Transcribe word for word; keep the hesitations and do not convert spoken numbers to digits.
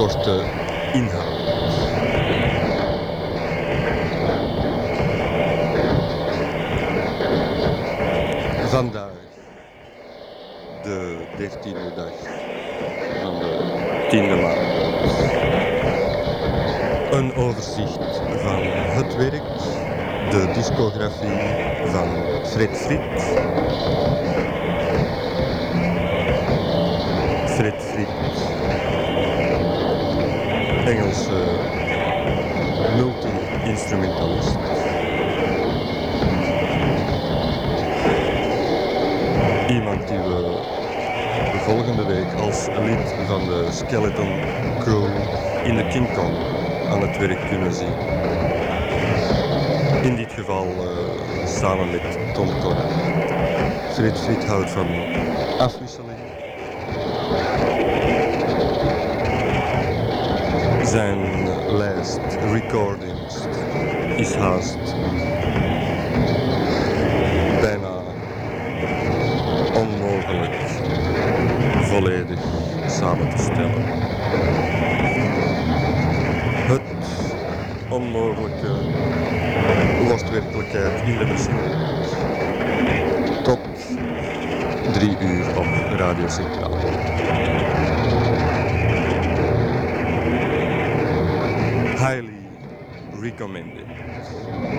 korte inhoud. Vandaag, de dertiende dag van de tiende maand. Een overzicht van het werk, de discografie van Fred Frit. Fred Frit, Engelse multi-instrumentalist. Iemand die we de volgende week als lid van de Skeleton Crew in de King Kong aan het werk kunnen zien. In dit geval uh, samen met Tom Connor. Fred Frit houdt van afwisseling. Zijn lijst recordings is haast bijna onmogelijk volledig samen te stellen. Het onmogelijke wordt werkelijkheid in de machine. Tot drie uur op Radio Centraal. Highly recommended.